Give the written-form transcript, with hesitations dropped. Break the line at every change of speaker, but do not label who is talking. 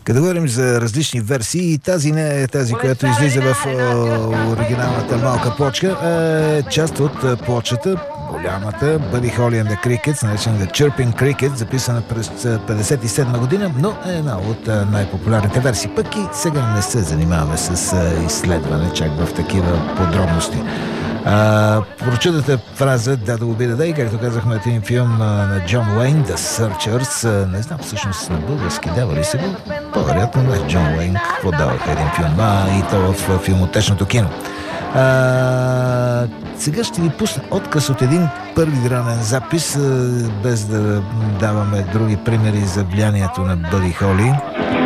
Като говорим за различни версии, и тази не е тази, която излиза в оригиналната малка плочка, е част от плочата, голямата Buddy Holly and the Crickets, наречена The Chirping Cricket, записана през 57 година, но е една от най-популярните версии. Пък и сега не се занимаваме с изследване чак в такива подробности. Прочутата фраза "Да го би да и", както казахме, един филм на Джон Уейн, The Searchers. Не знам всъщност на български дава ли се го? По-вероятно не. Джон Уейн какво даваха един филм? И то в филмотечното кино. Сега ще ви пусна отказ от един първи ранен запис, без да даваме други примери за влиянието на Бъди Холи.